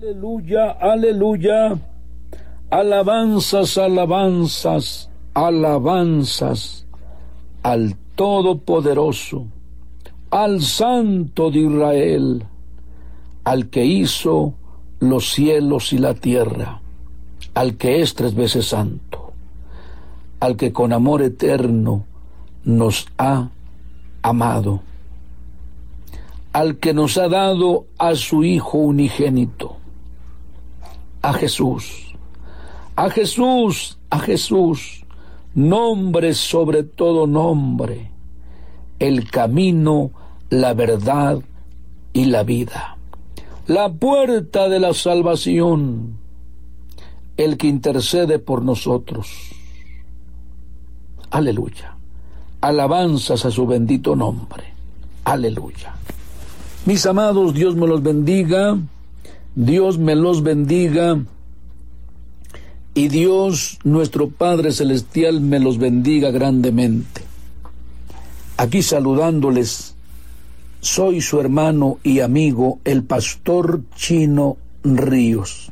Aleluya, aleluya. Alabanzas, alabanzas, alabanzas al Todopoderoso, al Santo de Israel, al que hizo los cielos y la tierra, al que es 3 veces santo, al que con amor eterno nos ha amado, al que nos ha dado a su Hijo unigénito, a Jesús, a Jesús, a Jesús, nombre sobre todo nombre, el camino, la verdad y la vida, la puerta de la salvación, el que intercede por nosotros. Aleluya. Alabanzas a su bendito nombre. Aleluya. Mis amados, Dios me los bendiga, Dios me los bendiga, y Dios, nuestro Padre Celestial, me los bendiga grandemente. Aquí saludándoles, soy su hermano y amigo, el pastor Chino Ríos.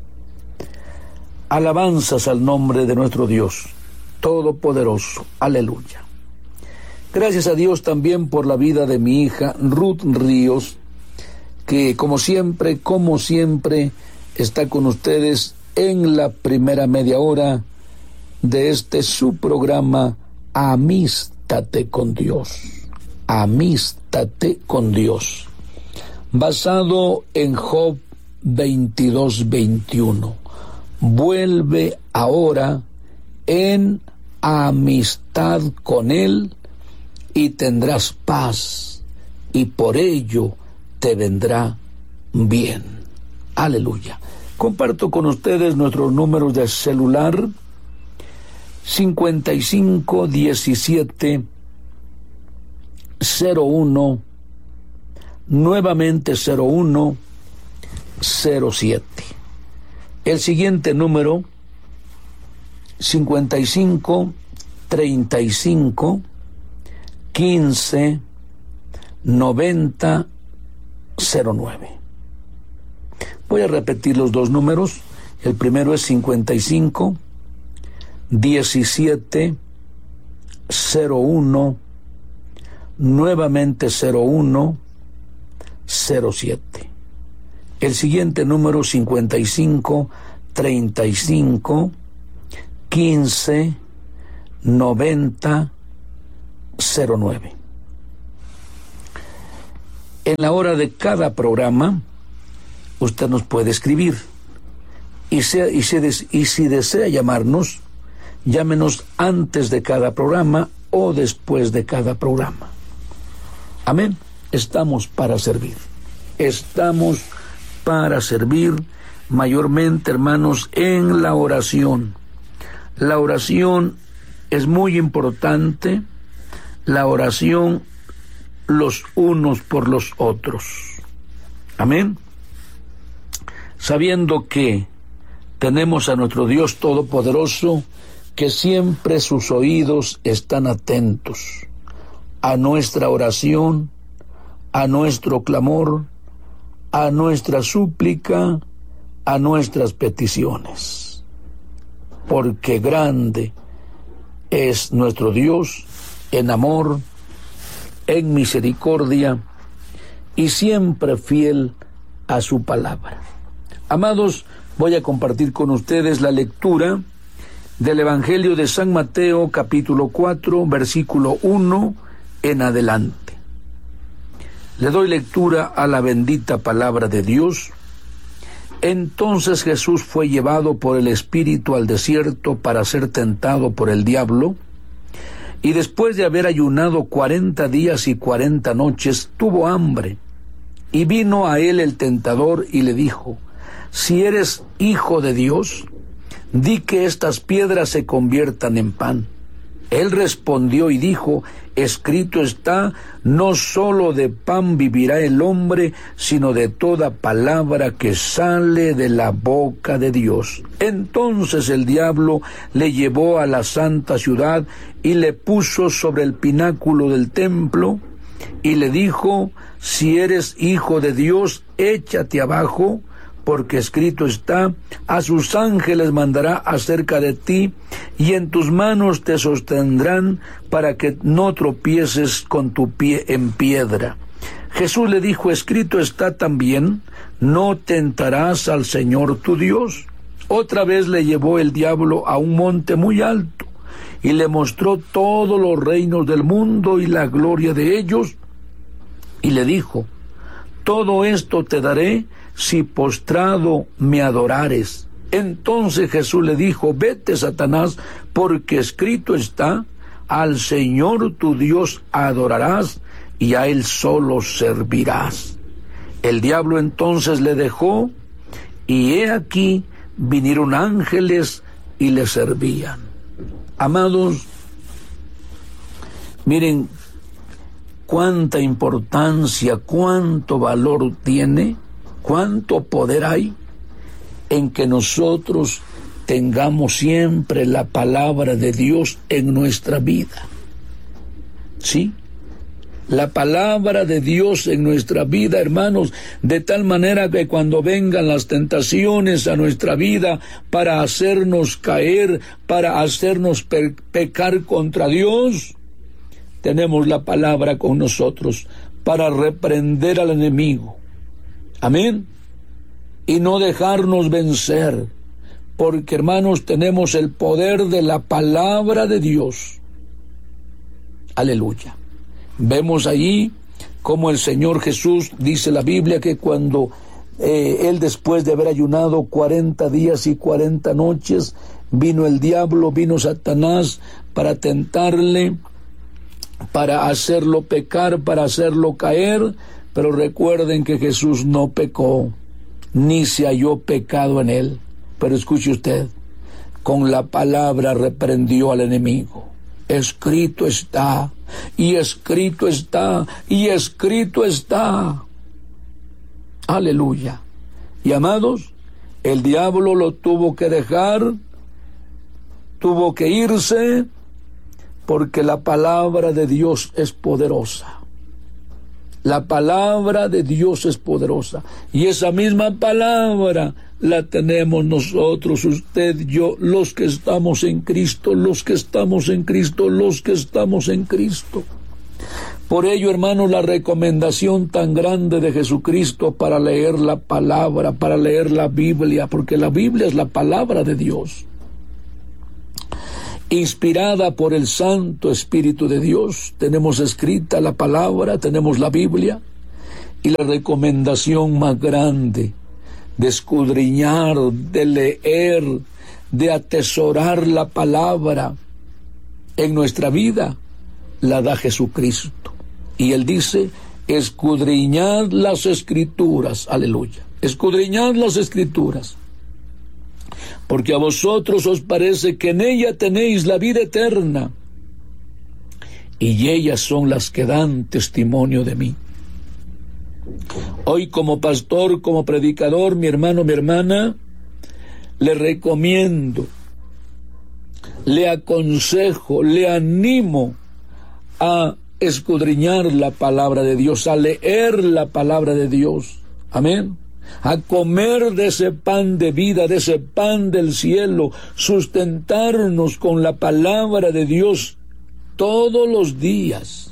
Alabanzas al nombre de nuestro Dios Todopoderoso. Aleluya. Gracias a Dios también por la vida de mi hija Ruth Ríos, que como siempre, está con ustedes en la primera media hora de este su programa Amístate con Dios. Amístate con Dios. Basado en Job 22:21. Vuelve ahora en amistad con Él y tendrás paz, y por ello te vendrá bien. Aleluya. Comparto con ustedes nuestros números de celular: 55 17 01, nuevamente 01 07. El siguiente número: 55 35 15 90 09. Voy a repetir los dos números. El primero es 55 17 01, nuevamente 01 07. El siguiente número: 55 35 15 90 09. En la hora de cada programa usted nos puede escribir, y si desea llamarnos, llámenos antes de cada programa o después de cada programa. Amén. Estamos para servir. Estamos para servir mayormente, hermanos, en la oración. La oración es muy importante. La oración los unos por los otros. Amén. Sabiendo que tenemos a nuestro Dios Todopoderoso, que siempre sus oídos están atentos a nuestra oración, a nuestro clamor, a nuestra súplica, a nuestras peticiones. Porque grande es nuestro Dios en amor, en misericordia, y siempre fiel a su palabra. Amados, voy a compartir con ustedes la lectura del Evangelio de San Mateo, capítulo 4, versículo 1 en adelante. Le doy lectura a la bendita palabra de Dios. Entonces Jesús fue llevado por el Espíritu al desierto para ser tentado por el diablo, y después de haber ayunado 40 días y 40 noches, tuvo hambre. Y vino a él el tentador y le dijo: si eres hijo de Dios, di que estas piedras se conviertan en pan. Él respondió y dijo: escrito está, no solo de pan vivirá el hombre, sino de toda palabra que sale de la boca de Dios. Entonces el diablo le llevó a la santa ciudad y le puso sobre el pináculo del templo y le dijo: si eres hijo de Dios, échate abajo, porque escrito está: a sus ángeles mandará acerca de ti, y en tus manos te sostendrán para que no tropieces con tu pie en piedra. Jesús le dijo: escrito está también: no tentarás al Señor tu Dios. Otra vez le llevó el diablo a un monte muy alto, y le mostró todos los reinos del mundo y la gloria de ellos, y le dijo: todo esto te daré si postrado me adorares. Entonces Jesús le dijo: vete, Satanás, porque escrito está: al Señor tu Dios adorarás, y a Él solo servirás. El diablo entonces le dejó, y he aquí vinieron ángeles y le servían. Amados, miren cuánta importancia, cuánto valor tiene, cuánto poder hay en que nosotros tengamos siempre la palabra de Dios en nuestra vida. ¿Sí? La palabra de Dios en nuestra vida, hermanos, de tal manera que cuando vengan las tentaciones a nuestra vida para hacernos caer, para hacernos pecar contra Dios, tenemos la palabra con nosotros para reprender al enemigo. Amén. Y no dejarnos vencer, porque, hermanos, tenemos el poder de la palabra de Dios. Aleluya. Vemos allí como el Señor Jesús, dice la Biblia, que cuando Él, después de haber ayunado 40 días y 40 noches, vino el diablo, vino Satanás para tentarle, para hacerlo pecar, para hacerlo caer. Pero recuerden que Jesús no pecó, ni se halló pecado en Él. Pero escuche usted, con la palabra reprendió al enemigo. Escrito está, y escrito está, y escrito está. Aleluya. Y amados, el diablo lo tuvo que dejar, tuvo que irse, porque la palabra de Dios es poderosa. La palabra de Dios es poderosa. Y esa misma palabra la tenemos nosotros, usted, yo, los que estamos en Cristo, los que estamos en Cristo, los que estamos en Cristo. Por ello, hermanos, la recomendación tan grande de Jesucristo para leer la palabra, para leer la Biblia, porque la Biblia es la palabra de Dios, inspirada por el Santo Espíritu de Dios. Tenemos escrita la palabra, tenemos la Biblia, y la recomendación más grande de escudriñar, de leer, de atesorar la palabra en nuestra vida, la da Jesucristo. Y Él dice: escudriñad las Escrituras, aleluya, escudriñad las Escrituras, porque a vosotros os parece que en ella tenéis la vida eterna, y ellas son las que dan testimonio de mí. Hoy, como pastor, como predicador, mi hermano, mi hermana, le recomiendo, le aconsejo, le animo a escudriñar la palabra de Dios, a leer la palabra de Dios. Amén. A comer de ese pan de vida, de ese pan del cielo, sustentarnos con la palabra de Dios todos los días,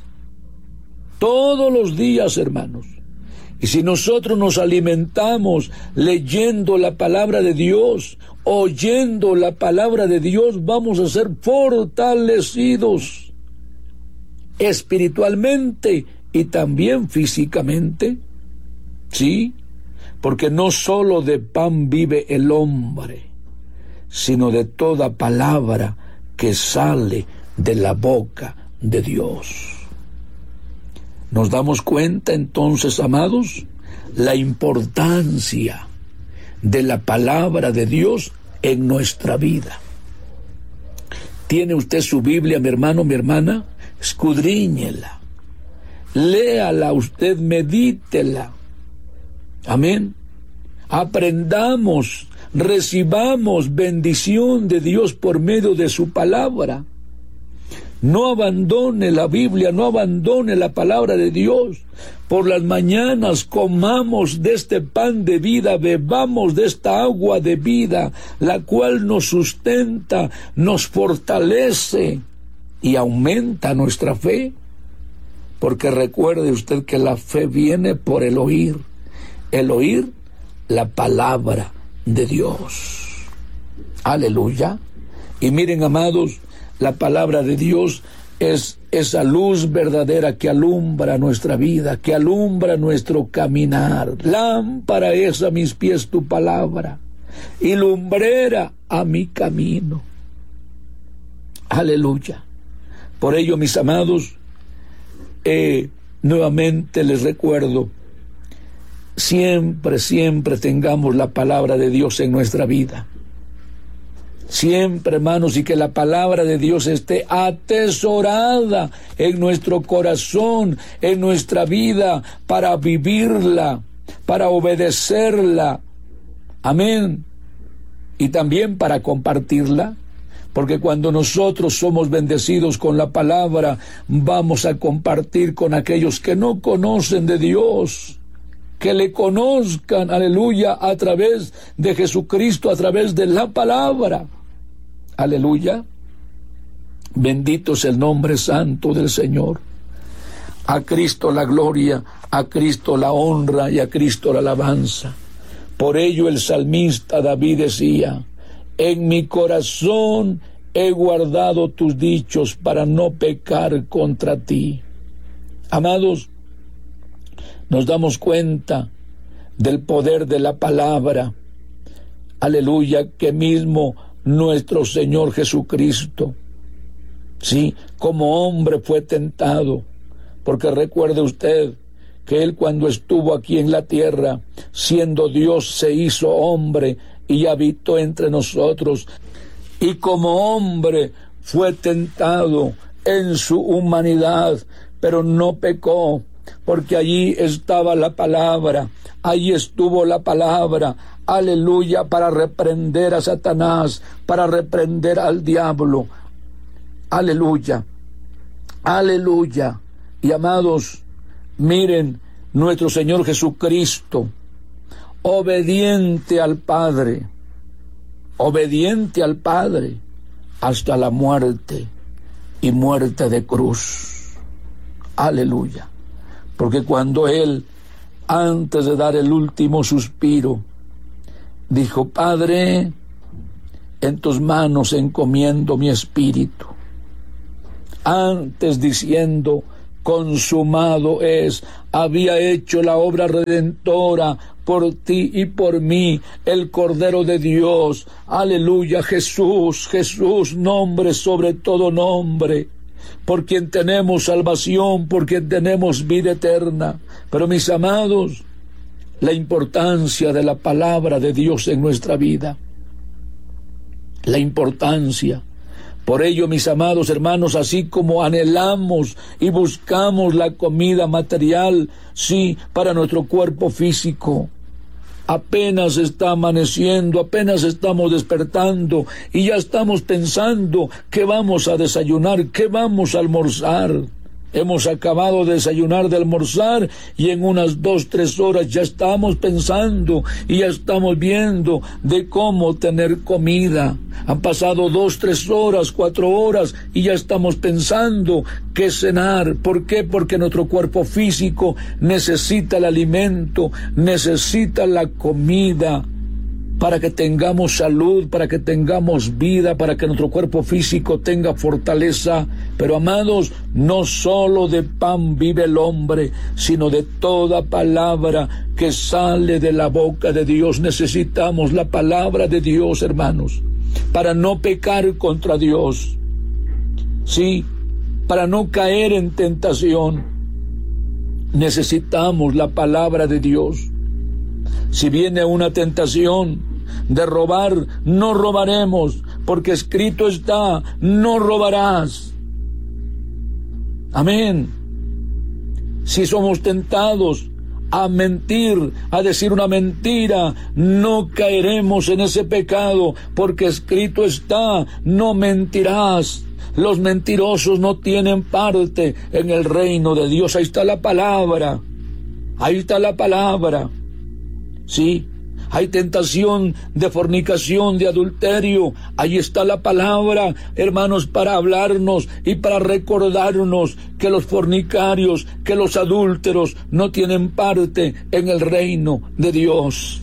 hermanos. Y si nosotros nos alimentamos leyendo la palabra de Dios, oyendo la palabra de Dios, vamos a ser fortalecidos espiritualmente y también físicamente. Sí, porque no solo de pan vive el hombre, sino de toda palabra que sale de la boca de Dios. ¿Nos damos cuenta entonces, amados, la importancia de la palabra de Dios en nuestra vida? ¿Tiene usted su Biblia, mi hermano, mi hermana? Escudriñela, léala usted, medítela. Amén. Aprendamos, recibamos bendición de Dios por medio de su palabra. No abandone la Biblia, no abandone la palabra de Dios. Por las mañanas comamos de este pan de vida, bebamos de esta agua de vida, la cual nos sustenta, nos fortalece y aumenta nuestra fe. Porque recuerde usted que la fe viene por el oír la palabra de Dios. Aleluya. Y miren, amados, la palabra de Dios es esa luz verdadera que alumbra nuestra vida, que alumbra nuestro caminar. Lámpara es a mis pies tu palabra y lumbrera a mi camino. Aleluya. Por ello, mis amados, nuevamente les recuerdo, siempre tengamos la palabra de Dios en nuestra vida. Siempre, hermanos, y que la palabra de Dios esté atesorada en nuestro corazón, en nuestra vida, para vivirla, para obedecerla. Amén. Y también para compartirla. Porque cuando nosotros somos bendecidos con la palabra, vamos a compartir con aquellos que no conocen de Dios, que le conozcan, aleluya, a través de Jesucristo, a través de la palabra. Aleluya. Bendito es el nombre santo del Señor. A Cristo la gloria, a Cristo la honra y a Cristo la alabanza. Por ello el salmista David decía: en mi corazón he guardado tus dichos para no pecar contra ti. Amados, nos damos cuenta del poder de la palabra. Aleluya, que mismo nuestro Señor Jesucristo, sí, como hombre fue tentado, porque recuerde usted que Él, cuando estuvo aquí en la tierra, siendo Dios, se hizo hombre y habitó entre nosotros, y como hombre fue tentado en su humanidad, pero no pecó, porque allí estaba la palabra, allí estuvo la palabra, aleluya, para reprender a Satanás, para reprender al diablo. Aleluya, aleluya. Y amados, miren, nuestro Señor Jesucristo, obediente al Padre hasta la muerte, y muerte de cruz. Aleluya. Porque cuando Él, antes de dar el último suspiro, dijo: Padre, en tus manos encomiendo mi espíritu. Antes, diciendo: consumado es, había hecho la obra redentora por ti y por mí, el Cordero de Dios. Aleluya. Jesús, nombre sobre todo nombre, por quien tenemos salvación, por quien tenemos vida eterna. Pero, mis amados, la importancia de la palabra de Dios en nuestra vida, la importancia. Por ello, mis amados hermanos, así como anhelamos y buscamos la comida material, sí, para nuestro cuerpo físico, apenas está amaneciendo, apenas estamos despertando y ya estamos pensando qué vamos a desayunar, qué vamos a almorzar. Hemos acabado de desayunar, de almorzar, y en unas 2-3 horas ya estamos pensando y ya estamos viendo de cómo tener comida. Han pasado 2-3 horas, 4 horas, y ya estamos pensando qué cenar. ¿Por qué? Porque nuestro cuerpo físico necesita el alimento, necesita la comida, para que tengamos salud, para que tengamos vida, para que nuestro cuerpo físico tenga fortaleza. Pero, amados, no solo de pan vive el hombre, sino de toda palabra que sale de la boca de Dios. Necesitamos la palabra de Dios, hermanos, para no pecar contra Dios, sí, para no caer en tentación. Necesitamos la palabra de Dios. Si viene una tentación de robar, no robaremos, porque escrito está: no robarás. Amén. Si somos tentados a mentir, a decir una mentira, no caeremos en ese pecado, porque escrito está, no mentirás. Los mentirosos no tienen parte en el reino de Dios. Ahí está la palabra. Ahí está la palabra. Sí, hay tentación de fornicación, de adulterio. Ahí está la palabra, hermanos, para hablarnos y para recordarnos que los fornicarios, que los adúlteros no tienen parte en el reino de Dios.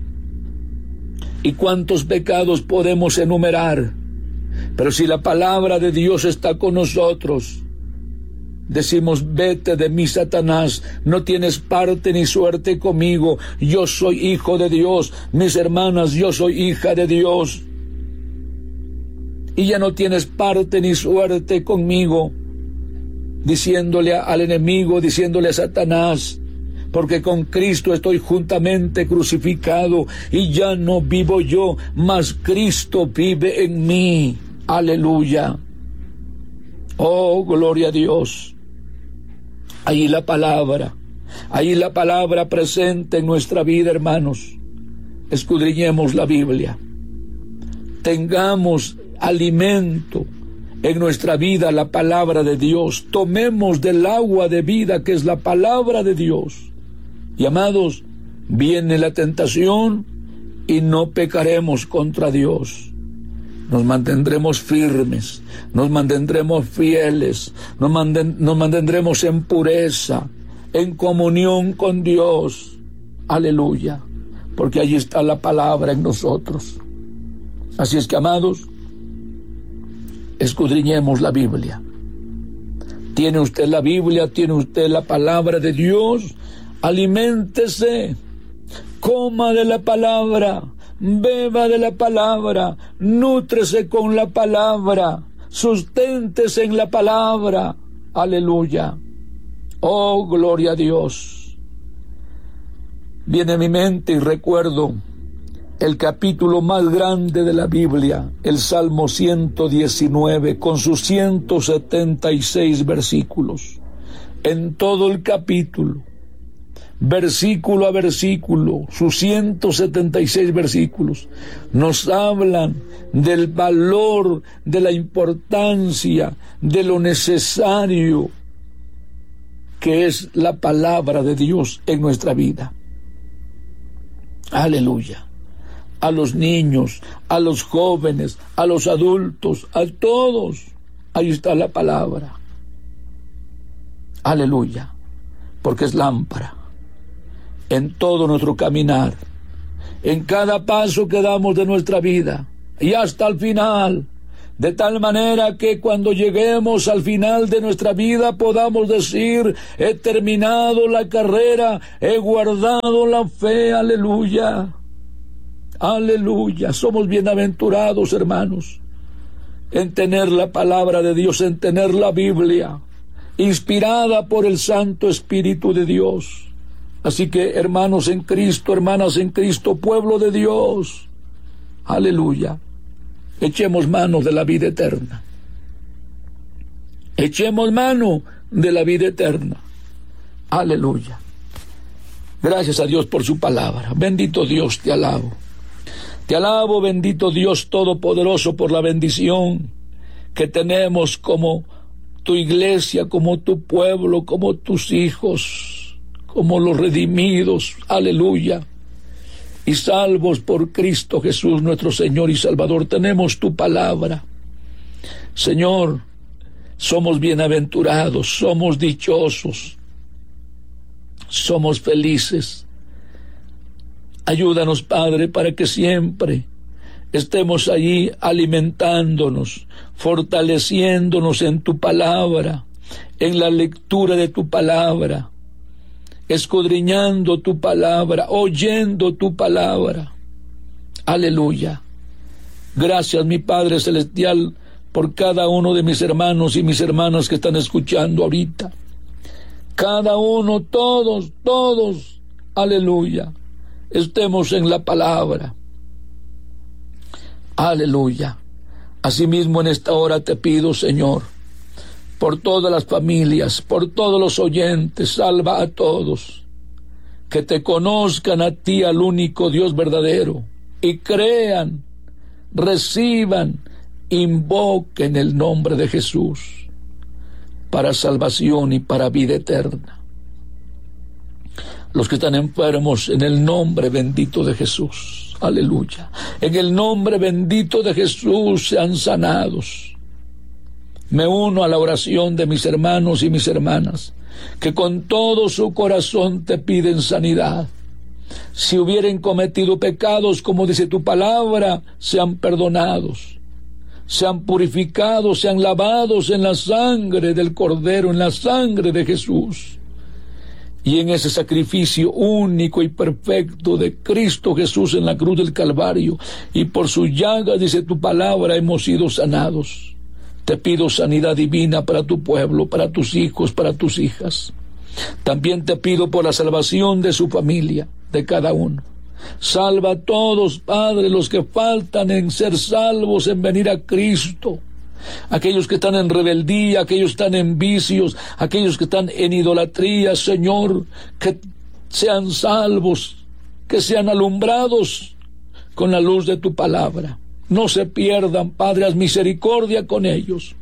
¿Y cuántos pecados podemos enumerar? Pero si la palabra de Dios está con nosotros, decimos: vete de mí, Satanás, no tienes parte ni suerte conmigo. Yo soy hijo de Dios, mis hermanas, yo soy hija de Dios. Y ya no tienes parte ni suerte conmigo, diciéndole al enemigo, diciéndole a Satanás, porque con Cristo estoy juntamente crucificado, y ya no vivo yo, mas Cristo vive en mí. Aleluya. Oh, gloria a Dios. Ahí la palabra presente en nuestra vida, hermanos. Escudriñemos la Biblia. Tengamos alimento en nuestra vida, la palabra de Dios. Tomemos del agua de vida que es la palabra de Dios. Y amados, viene la tentación y no pecaremos contra Dios. Nos mantendremos firmes, nos mantendremos fieles, nos mantendremos en pureza, en comunión con Dios. Aleluya, porque allí está la palabra en nosotros. Así es que, amados, escudriñemos la Biblia. ¿Tiene usted la Biblia? ¿Tiene usted la palabra de Dios? Aliméntese, coma de la palabra, beba de la palabra, nútrese con la palabra, susténtese en la palabra. Aleluya. Oh, gloria a Dios. Viene a mi mente y recuerdo el capítulo más grande de la Biblia, el Salmo 119, con sus 176 versículos. En todo el capítulo, versículo a versículo, sus 176 versículos, nos hablan del valor, de la importancia, de lo necesario que es la palabra de Dios en nuestra vida. Aleluya. A los niños, a los jóvenes, a los adultos, a todos, ahí está la palabra. Aleluya. Porque es lámpara en todo nuestro caminar, en cada paso que damos de nuestra vida y hasta el final, de tal manera que cuando lleguemos al final de nuestra vida podamos decir: he terminado la carrera, he guardado la fe. Aleluya, aleluya. Somos bienaventurados, hermanos, en tener la palabra de Dios, en tener la Biblia inspirada por el Santo Espíritu de Dios. Así que, hermanos en Cristo, hermanas en Cristo, pueblo de Dios, aleluya, echemos mano de la vida eterna. Echemos mano de la vida eterna. Aleluya. Gracias a Dios por su palabra. Bendito Dios, te alabo. Te alabo, bendito Dios Todopoderoso, por la bendición que tenemos como tu iglesia, como tu pueblo, como tus hijos, como los redimidos, aleluya, y salvos por Cristo Jesús, nuestro Señor y Salvador. Tenemos tu palabra. Señor, somos bienaventurados, somos dichosos, somos felices. Ayúdanos, Padre, para que siempre estemos allí alimentándonos, fortaleciéndonos en tu palabra, en la lectura de tu palabra, escudriñando tu palabra, oyendo tu palabra. Aleluya. Gracias, mi Padre Celestial, por cada uno de mis hermanos y mis hermanas que están escuchando ahorita. Cada uno, todos, aleluya, estemos en la palabra. Aleluya. Asimismo, en esta hora te pido, Señor, por todas las familias, por todos los oyentes, salva a todos. que te conozcan a ti, al único Dios verdadero, y crean, reciban, invoquen el nombre de Jesús para salvación y para vida eterna. Los que están enfermos, en el nombre bendito de Jesús, aleluya, en el nombre bendito de Jesús sean sanados. Me uno a la oración de mis hermanos y mis hermanas, que con todo su corazón te piden sanidad. Si hubieren cometido pecados, como dice tu palabra, sean perdonados, sean purificados, sean lavados en la sangre del Cordero, en la sangre de Jesús. Y en ese sacrificio único y perfecto de Cristo Jesús en la cruz del Calvario, y por su llaga, dice tu palabra, hemos sido sanados. Te pido sanidad divina para tu pueblo, para tus hijos, para tus hijas. También te pido por la salvación de su familia, de cada uno. Salva a todos, Padre, los que faltan en ser salvos, en venir a Cristo. Aquellos que están en rebeldía, aquellos que están en vicios, aquellos que están en idolatría, Señor, que sean salvos, que sean alumbrados con la luz de tu palabra. No se pierdan, Padre, haz misericordia con ellos.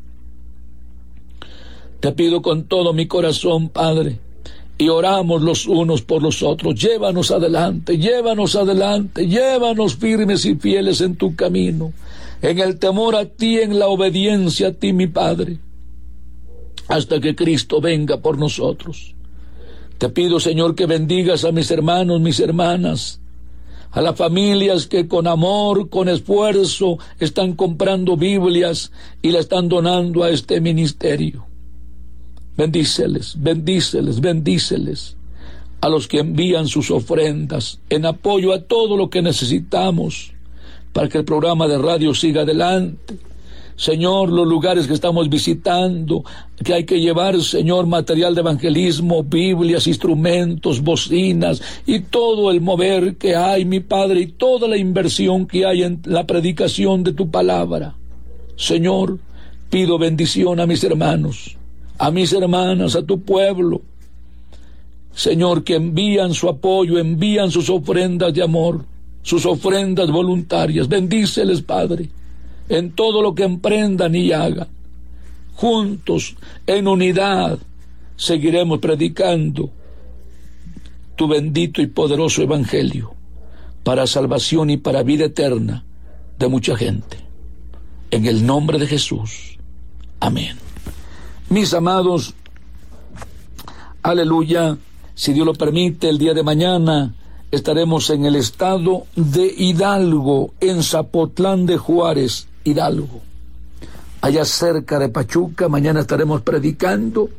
Te pido con todo mi corazón, Padre, y oramos los unos por los otros. Llévanos adelante, llévanos adelante, llévanos firmes y fieles en tu camino, en el temor a ti, en la obediencia a ti, mi Padre, hasta que Cristo venga por nosotros. Te pido, Señor, que bendigas a mis hermanos, mis hermanas, a las familias que con amor, con esfuerzo, están comprando Biblias y la están donando a este ministerio. Bendíceles, bendíceles, bendíceles. A los que envían sus ofrendas en apoyo a todo lo que necesitamos para que el programa de radio siga adelante. Señor, los lugares que estamos visitando, que hay que llevar, Señor, material de evangelismo, Biblias, instrumentos, bocinas y todo el mover que hay, mi Padre, y toda la inversión que hay en la predicación de tu palabra. Señor, pido bendición a mis hermanos, a mis hermanas, a tu pueblo, Señor, que envían su apoyo, envían sus ofrendas de amor, sus ofrendas voluntarias. Bendíceles, Padre, en todo lo que emprendan y hagan. Juntos, en unidad, seguiremos predicando tu bendito y poderoso evangelio para salvación y para vida eterna de mucha gente. En el nombre de Jesús. Amén. Mis amados, aleluya, si Dios lo permite, el día de mañana estaremos en el estado de Hidalgo, en Zapotlán de Juárez, Hidalgo, allá cerca de Pachuca. Mañana estaremos predicando,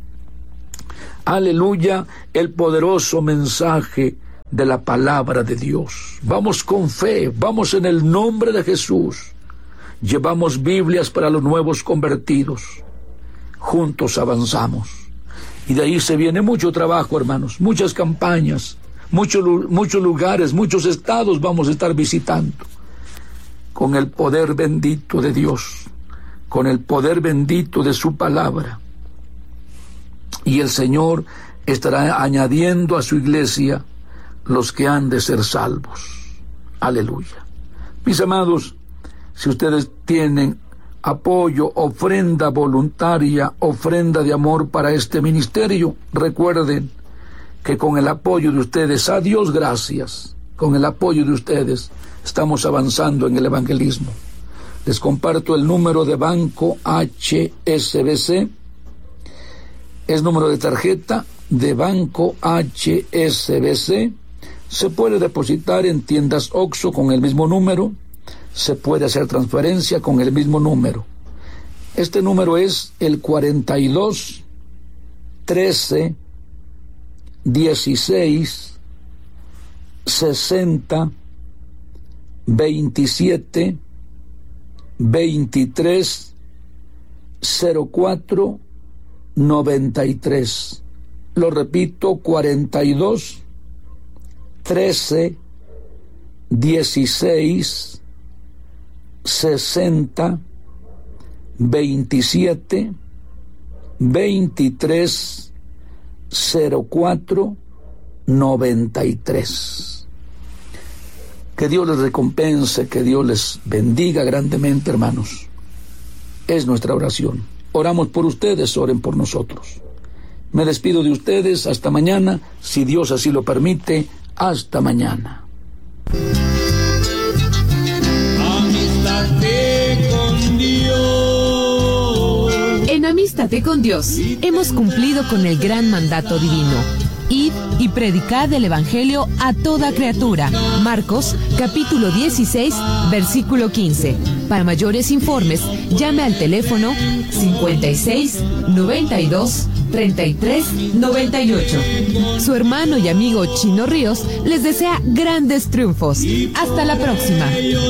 aleluya, el poderoso mensaje de la palabra de Dios. Vamos con fe, vamos en el nombre de Jesús. Llevamos Biblias para los nuevos convertidos. Juntos avanzamos. Y de ahí se viene mucho trabajo, hermanos, muchas campañas, muchos lugares, muchos estados vamos a estar visitando. Con el poder bendito de Dios, con el poder bendito de su palabra. Y el Señor estará añadiendo a su iglesia los que han de ser salvos. Aleluya. Mis amados, si ustedes tienen apoyo, ofrenda voluntaria, ofrenda de amor para este ministerio, recuerden que con el apoyo de ustedes, a Dios gracias, con el apoyo de ustedes, estamos avanzando en el evangelismo. Les comparto el número de banco HSBC, es número de tarjeta de banco HSBC. Se puede depositar en tiendas OXXO con el mismo número, se puede hacer transferencia con el mismo número. Este número es el 42 13 16 60 27 23 04 93. Lo repito, 42 13 16 60 27 23 04 93. Que Dios les recompense, que Dios les bendiga grandemente, hermanos. Es nuestra oración. Oramos por ustedes, oren por nosotros. Me despido de ustedes hasta mañana, si Dios así lo permite. Hasta mañana. Amístate con Dios. En Amístate con Dios hemos cumplido con el gran mandato divino. Id y predicad el Evangelio a toda criatura. Marcos, capítulo 16, versículo 15. Para mayores informes, llame al teléfono 56 92 33 98. Su hermano y amigo Chino Ríos les desea grandes triunfos. Hasta la próxima.